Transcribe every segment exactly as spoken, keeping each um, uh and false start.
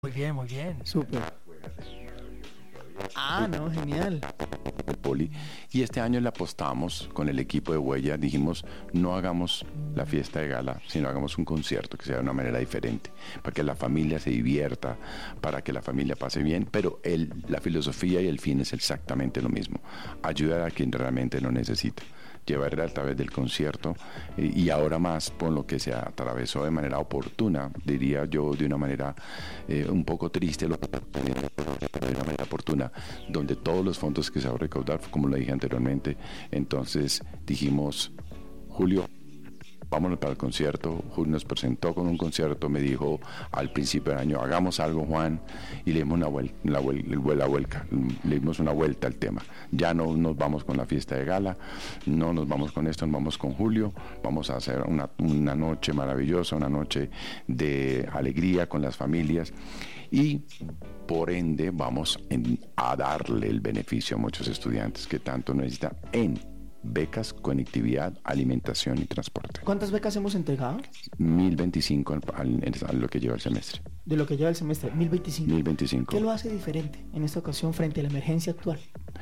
Muy bien, muy bien. Súper. Ah, no, genial. El Poli. Y este año le apostamos con el equipo de Huella, dijimos, no hagamos la fiesta de gala, sino hagamos un concierto que sea de una manera diferente, para que la familia se divierta, para que la familia pase bien, pero el, la filosofía y el fin es exactamente lo mismo, ayudar a quien realmente lo necesita, llevar a través del concierto y, y ahora más por lo que se atravesó de manera oportuna, diría yo de una manera eh, un poco triste, lo, pero de una manera oportuna, donde todos los fondos que se van a recaudar, como lo dije anteriormente, entonces dijimos, Julio, vámonos para el concierto. Julio nos presentó con un concierto, me dijo al principio del año, hagamos algo, Juan, y le dimos una vuelta, la, vuelta, la vuelta, le dimos una vuelta al tema. Ya no nos vamos con la fiesta de gala, no nos vamos con esto, nos vamos con Julio, vamos a hacer una, una noche maravillosa, una noche de alegría con las familias y por ende vamos en, a darle el beneficio a muchos estudiantes que tanto necesitan en becas, conectividad, alimentación y transporte. ¿Cuántas becas hemos entregado? mil veinticinco al, al, al lo que lleva el semestre. De lo que lleva el semestre, mil veinticinco. mil veinticinco. ¿Qué lo hace diferente en esta ocasión frente a la emergencia actual?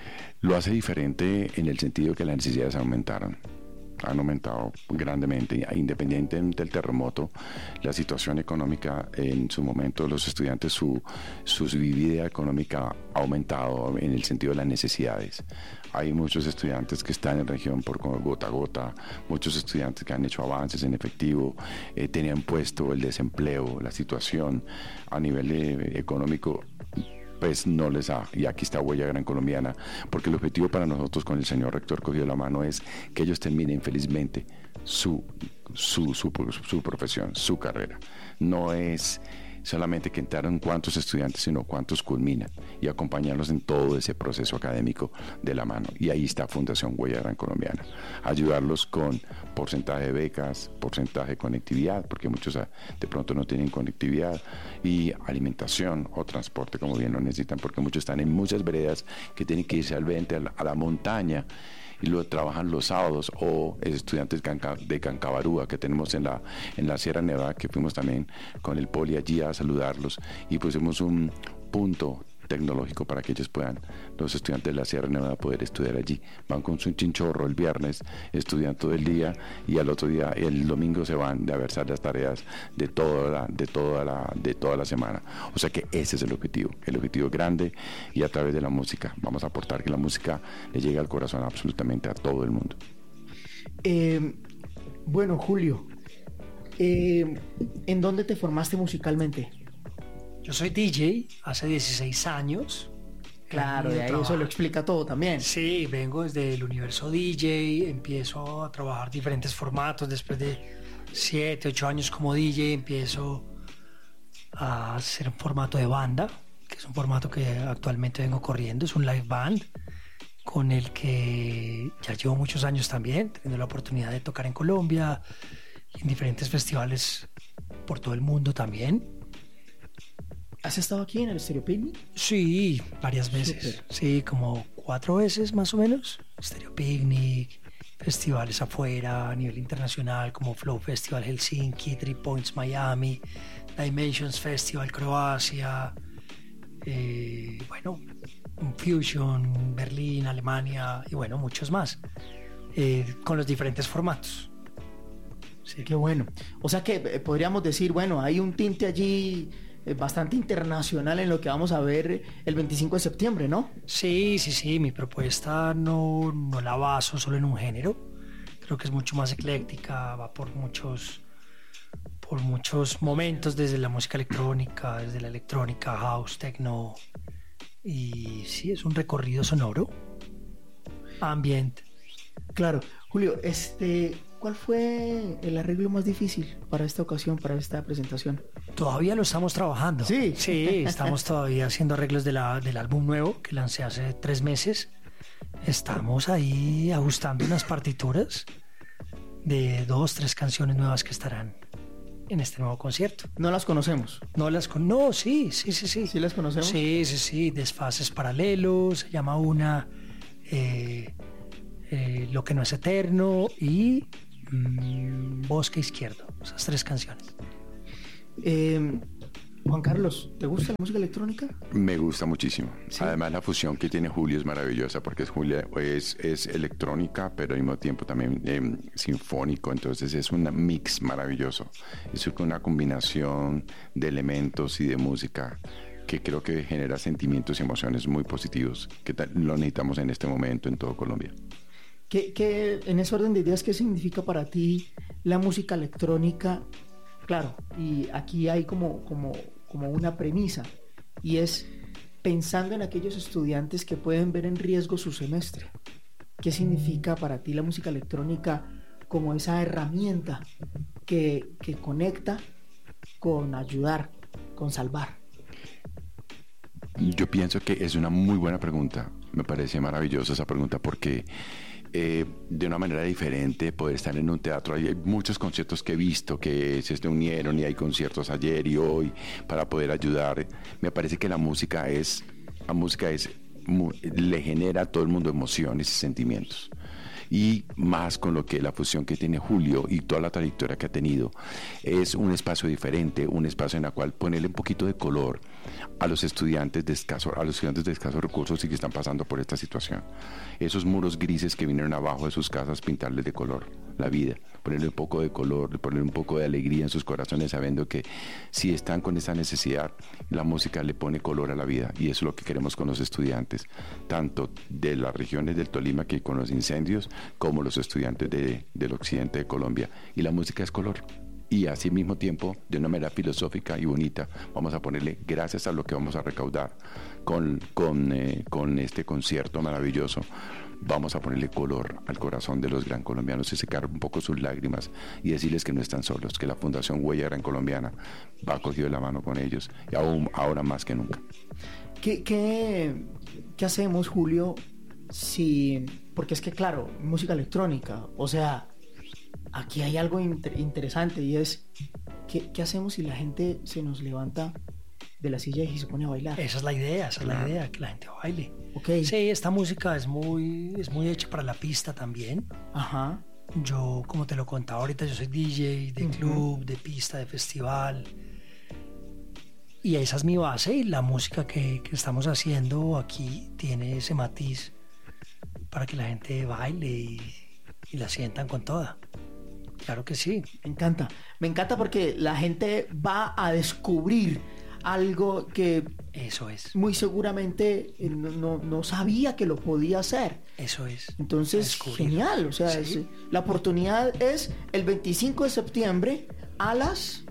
Lo hace diferente en el sentido que las necesidades aumentaron. Han aumentado grandemente, independientemente del terremoto, la situación económica en su momento, los estudiantes, su, su vida económica ha aumentado en el sentido de las necesidades. Hay muchos estudiantes que están en región por gota a gota, muchos estudiantes que han hecho avances en efectivo, eh, tenían puesto el desempleo, la situación a nivel eh, económico, pues no les da, y aquí está Huella Gran Colombiana, porque el objetivo para nosotros con el señor rector cogido la mano es que ellos terminen felizmente su, su, su, su profesión, su carrera. No es solamente que entraron cuántos estudiantes, sino cuántos culminan y acompañarlos en todo ese proceso académico de la mano. Y ahí está Fundación Huella Gran Colombiana, ayudarlos con porcentaje de becas, porcentaje de conectividad, porque muchos de pronto no tienen conectividad, y alimentación o transporte como bien lo necesitan, porque muchos están en muchas veredas que tienen que irse al veinte a la, a la montaña, y lo trabajan los sábados, o estudiantes de Cancabarúa que tenemos en la, en la Sierra Nevada, que fuimos también con el Poli allí a saludarlos y pusimos un punto tecnológico para que ellos puedan, los estudiantes de la Sierra Nevada, poder estudiar allí. Van con su chinchorro el viernes, estudian todo el día y al otro día, el domingo, se van a versar las tareas de toda la, de toda la, de toda la semana. O sea que ese es el objetivo, el objetivo grande, y a través de la música vamos a aportar que la música le llegue al corazón absolutamente a todo el mundo. Eh, bueno, Julio, eh, ¿en dónde te formaste musicalmente? Yo soy D J hace dieciséis años. Claro, de ahí eso lo explica todo también. Sí, vengo desde el universo D J, empiezo a trabajar diferentes formatos. Después de siete, ocho años como D J, empiezo a hacer un formato de banda, que es un formato que actualmente vengo corriendo, es un live band, con el que ya llevo muchos años también, teniendo la oportunidad de tocar en Colombia, en diferentes festivales por todo el mundo también. ¿Has estado aquí en el Stereo Picnic? Sí, varias veces. Super. Sí, como cuatro veces más o menos. Stereo Picnic, festivales afuera a nivel internacional como Flow Festival Helsinki, Three Points Miami, Dimensions Festival Croacia, eh, bueno, Fusion, Berlín, Alemania y bueno, muchos más, eh, con los diferentes formatos. Sí, qué bueno. O sea que eh, podríamos decir, bueno, hay un tinte allí bastante internacional en lo que vamos a ver el veinticinco de septiembre, ¿no? Sí, sí, sí, mi propuesta no, no la baso solo en un género, creo que es mucho más ecléctica, va por muchos, por muchos momentos, desde la música electrónica, desde la electrónica, house, techno, y sí, es un recorrido sonoro, ambient. Claro, Julio, este, ¿cuál fue el arreglo más difícil para esta ocasión, para esta presentación? Todavía lo estamos trabajando. Sí. Sí, estamos todavía haciendo arreglos de la, del álbum nuevo que lancé hace tres meses. Estamos ahí ajustando unas partituras de dos, tres canciones nuevas que estarán en este nuevo concierto. ¿No las conocemos? No las con... No, sí, sí, sí, sí. ¿Sí las conocemos? Sí, sí, sí. Desfases paralelos, se llama una... Eh, eh, Lo que no es eterno y mmm, Bosque Izquierdo. Esas tres canciones. Eh, Juan Carlos, ¿te gusta la música electrónica? Me gusta muchísimo. ¿Sí? Además, la fusión que tiene Julio es maravillosa porque es, Julio, es, es electrónica, pero al mismo tiempo también eh, sinfónico. Entonces es un mix maravilloso. Es una combinación de elementos y de música que creo que genera sentimientos y emociones muy positivos que lo necesitamos en este momento en todo Colombia. ¿Qué, qué, en ese orden de ideas, qué significa para ti la música electrónica? Claro, y aquí hay como, como, como una premisa, y es pensando en aquellos estudiantes que pueden ver en riesgo su semestre. ¿Qué significa para ti la música electrónica como esa herramienta que, que conecta con ayudar, con salvar? Yo pienso que es una muy buena pregunta. Me parece maravillosa esa pregunta porque eh, de una manera diferente poder estar en un teatro. Hay muchos conciertos que he visto que se unieron y hay conciertos ayer y hoy para poder ayudar. Me parece que la música es, la música es, le genera a todo el mundo emociones y sentimientos. Y más con lo que la fusión que tiene Julio y toda la trayectoria que ha tenido, es un espacio diferente, un espacio en el cual ponerle un poquito de color a los estudiantes de escasos, a los estudiantes de escasos recursos y que están pasando por esta situación. Esos muros grises que vinieron abajo de sus casas, pintarles de color la vida, ponerle un poco de color, ponerle un poco de alegría en sus corazones, sabiendo que si están con esa necesidad, la música le pone color a la vida, y eso es lo que queremos con los estudiantes, tanto de las regiones del Tolima que con los incendios, como los estudiantes de, del occidente de Colombia, y la música es color. Y así mismo tiempo, de una manera filosófica y bonita, vamos a ponerle, gracias a lo que vamos a recaudar con, con, eh, con este concierto maravilloso, vamos a ponerle color al corazón de los gran colombianos y secar un poco sus lágrimas y decirles que no están solos, que la Fundación Huella Gran Colombiana va cogido de la mano con ellos, y aún ahora más que nunca. ¿Qué, qué, qué hacemos, Julio, si, porque es que claro, música electrónica, o sea, aquí hay algo inter- interesante y es, ¿qué, ¿qué hacemos si la gente se nos levanta de la silla y se pone a bailar? Esa es la idea, esa es la idea, que la gente baile. Okay. Sí, esta música es muy, es muy hecha para la pista también. Ajá. Yo, como te lo contaba ahorita, yo soy D J de uh-huh. club, de pista, de festival. Y esa es mi base, y la música que, que estamos haciendo aquí tiene ese matiz para que la gente baile y, y la sientan con toda. Claro que sí. Me encanta. Me encanta porque la gente va a descubrir algo que eso es muy seguramente no, no, no sabía que lo podía hacer. Eso es. Entonces, genial. O sea, ¿sí? es, la oportunidad es el veinticinco de septiembre a las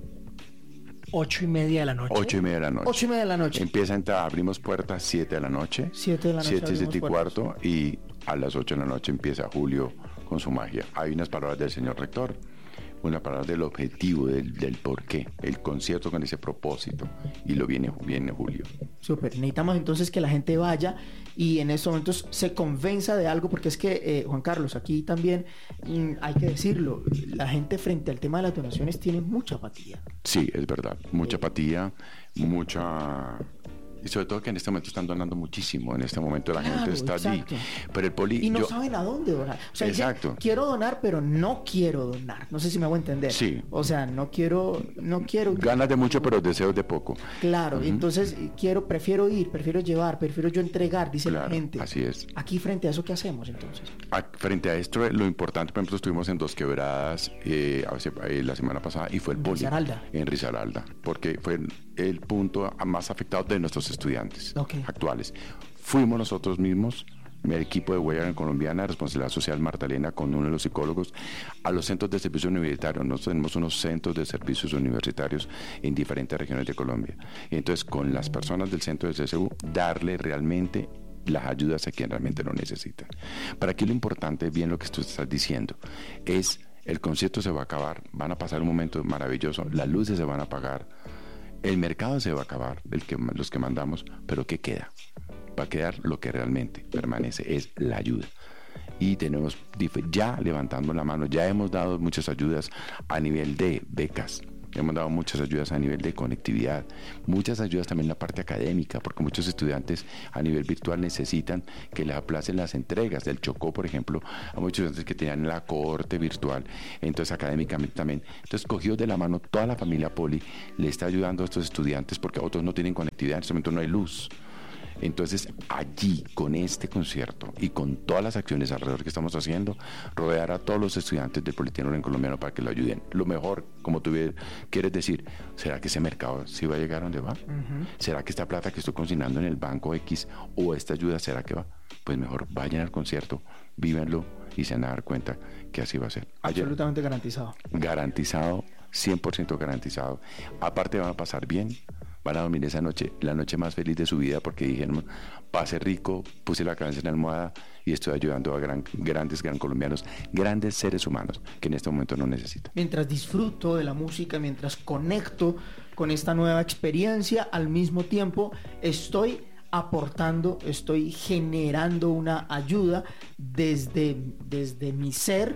ocho y media de la noche. Ocho y media de la noche. Ocho y media de la noche. Empieza a entrar, abrimos puertas siete de la noche. Siete de la noche. Siete, siete y cuarto, y a las ocho de la noche empieza Julio con su magia. Hay unas palabras del señor rector, una palabra del objetivo, del, del por qué, el concierto con ese propósito, y lo viene, viene Julio. Súper, necesitamos entonces que la gente vaya y en estos momentos se convenza de algo, porque es que, eh, Juan Carlos, aquí también mm, hay que decirlo, la gente frente al tema de las donaciones tiene mucha apatía. Sí, es verdad, mucha apatía, mucha... Y sobre todo que en este momento están donando muchísimo. En este momento la claro, gente está exacto. allí. Pero el poli... Y no yo... saben a dónde donar. O sea, exacto. Dice, quiero donar, pero no quiero donar. No sé si me hago entender. Sí. O sea, no quiero... no quiero ganas de mucho, pero deseos de poco. Claro. Uh-huh. Entonces, quiero, prefiero ir, prefiero llevar, prefiero yo entregar, dice claro, la gente. Así es. Aquí, frente a eso, ¿qué hacemos entonces? A, frente a esto, lo importante, por ejemplo, estuvimos en Dos Quebradas eh, eh, la semana pasada, y fue el en poli. Risaralda. En Risaralda. Porque fue el, el punto más afectado de nuestros estudiantes. Okay. Actuales. Fuimos nosotros mismos, el equipo de Huella Gran Colombiana, Responsabilidad Social Marta Elena, con uno de los psicólogos, a los centros de servicios universitarios. Nosotros tenemos unos centros de servicios universitarios en diferentes regiones de Colombia. Y entonces, con las personas del centro de C S U, darle realmente las ayudas a quien realmente lo necesitan. Para aquí lo importante, bien lo que tú estás diciendo, es el concierto se va a acabar, van a pasar un momento maravilloso, las luces se van a apagar, el mercado se va a acabar, el que, los que mandamos, pero ¿qué queda? Va a quedar lo que realmente permanece, es la ayuda. Y tenemos ya levantando la mano, ya hemos dado muchas ayudas a nivel de becas Hemos dado muchas ayudas a nivel de conectividad, muchas ayudas también en la parte académica, porque muchos estudiantes a nivel virtual necesitan que les aplacen las entregas. Del Chocó, por ejemplo, a muchos estudiantes que tenían la cohorte virtual, entonces académicamente también. Entonces, cogidos de la mano, toda la familia Poli le está ayudando a estos estudiantes porque otros no tienen conectividad, en este momento no hay luz. Entonces, allí, con este concierto y con todas las acciones alrededor que estamos haciendo, rodear a todos los estudiantes del Politécnico Colombiano para que lo ayuden. Lo mejor, como tú quieres decir, ¿será que ese mercado sí va a llegar a donde va? Uh-huh. ¿Será que esta plata que estoy consignando en el banco X o esta ayuda, será que va? Pues mejor vayan al concierto, vívenlo y se van a dar cuenta que así va a ser. Ayer, absolutamente garantizado. Garantizado, cien por ciento garantizado. Aparte van a pasar bien. Van a dormir esa noche, la noche más feliz de su vida, porque dijeron, pase rico, puse la cabeza en la almohada y estoy ayudando a gran, grandes, gran colombianos, grandes seres humanos que en este momento no necesitan. Mientras disfruto de la música, mientras conecto con esta nueva experiencia, al mismo tiempo estoy aportando, estoy generando una ayuda desde, desde mi ser,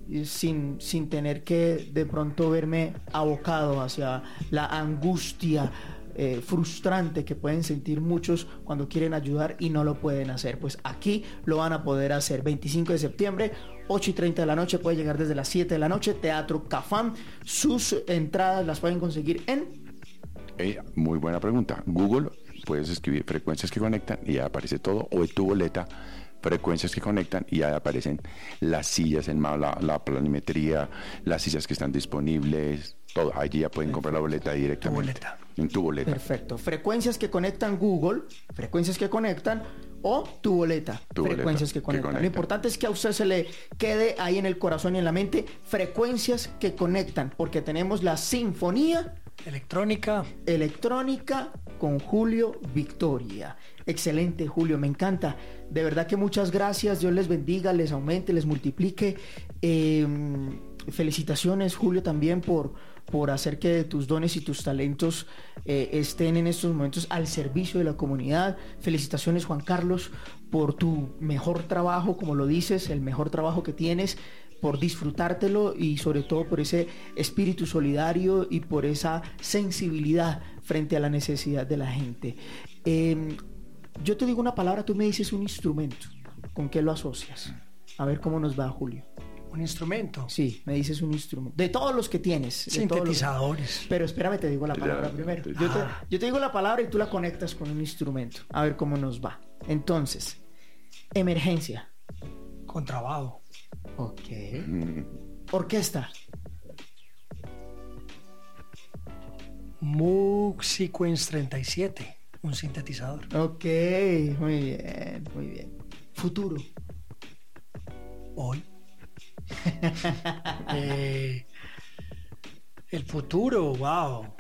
sin, sin tener que de pronto verme abocado hacia la angustia Eh, frustrante que pueden sentir muchos cuando quieren ayudar y no lo pueden hacer. Pues aquí lo van a poder hacer. Veinticinco de septiembre, ocho y treinta de la noche, puede llegar desde las siete de la noche, Teatro Cafam. Sus entradas las pueden conseguir en... Eh, muy buena pregunta. Google, puedes escribir frecuencias que conectan y ya aparece todo, o en tu boleta frecuencias que conectan y ya aparecen las sillas, en la, la planimetría, las sillas que están disponibles, todo. Allí ya pueden comprar la boleta directamente. Tu boleta. En tu boleta. Perfecto. Frecuencias que conectan Google, frecuencias que conectan o tu boleta. Tu frecuencias boleta que, conectan. que conectan. Lo importante es que a usted se le quede ahí en el corazón y en la mente frecuencias que conectan, porque tenemos la sinfonía electrónica electrónica con Julio Victoria. Excelente, Julio, me encanta. De verdad que muchas gracias. Dios les bendiga, les aumente, les multiplique. Eh, felicitaciones, Julio, también por, por hacer que tus dones y tus talentos eh, estén en estos momentos al servicio de la comunidad. Felicitaciones, Juan Carlos, por tu mejor trabajo, como lo dices, el mejor trabajo que tienes, por disfrutártelo y sobre todo por ese espíritu solidario y por esa sensibilidad frente a la necesidad de la gente. Eh, yo te digo una palabra, tú me dices un instrumento. ¿Con qué lo asocias? A ver cómo nos va, Julio. ¿Un instrumento? Sí, me dices un instrumento. De todos los que tienes. Sintetizadores. Los... Pero espérame, te digo la palabra ya, primero. Yo te, yo te digo la palabra y tú la conectas con un instrumento. A ver cómo nos va. Entonces, emergencia. Contrabajo. Ok. Mm. Orquesta. Moog Sequence treinta y siete. Un sintetizador. Ok, muy bien, muy bien. Futuro. Hoy. eh, el futuro, wow.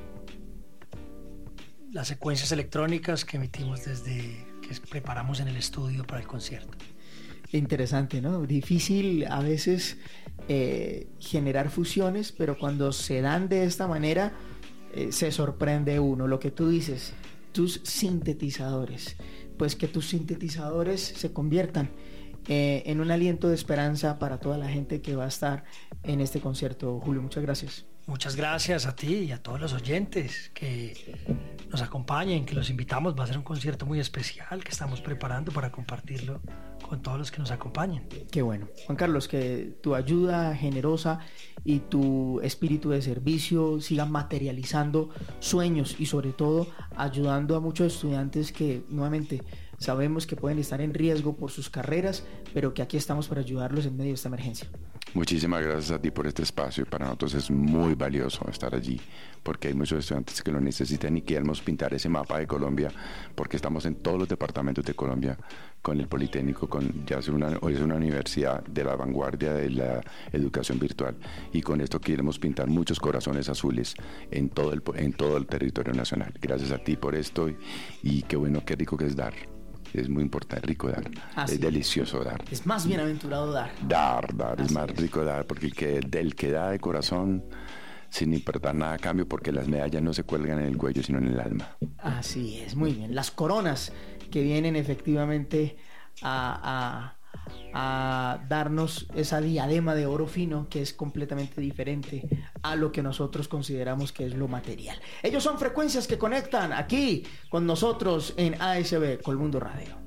Las secuencias electrónicas que emitimos desde que preparamos en el estudio para el concierto. Interesante, ¿no? Difícil a veces eh, generar fusiones, pero cuando se dan de esta manera eh, se sorprende uno. Lo que tú dices, tus sintetizadores, pues que tus sintetizadores se conviertan eh, en un aliento de esperanza para toda la gente que va a estar en este concierto. Julio, muchas gracias. Muchas gracias a ti y a todos los oyentes que nos acompañen, que los invitamos. Va a ser un concierto muy especial que estamos preparando para compartirlo con todos los que nos acompañen. Qué bueno. Juan Carlos, que tu ayuda generosa y tu espíritu de servicio sigan materializando sueños y sobre todo ayudando a muchos estudiantes que nuevamente sabemos que pueden estar en riesgo por sus carreras, pero que aquí estamos para ayudarlos en medio de esta emergencia. Muchísimas gracias a ti por este espacio. Para nosotros es muy valioso estar allí porque hay muchos estudiantes que lo necesitan y queremos pintar ese mapa de Colombia porque estamos en todos los departamentos de Colombia con el Politécnico, con ya es una, hoy es una universidad de la vanguardia de la educación virtual y con esto queremos pintar muchos corazones azules en todo el, en todo el territorio nacional. Gracias a ti por esto y, y qué bueno, qué rico que es dar. Es muy importante, rico dar. Así es delicioso dar. Es más bienaventurado dar. Dar, dar, Así es más es. rico dar, porque el que, el que da de corazón, sin importar nada a cambio, porque las medallas no se cuelgan en el cuello, sino en el alma. Así es, muy bien. Las coronas que vienen efectivamente a, a darnos esa diadema de oro fino que es completamente diferente a lo que nosotros consideramos que es lo material. Ellos son frecuencias que conectan aquí con nosotros en A S B Colmundo Radio.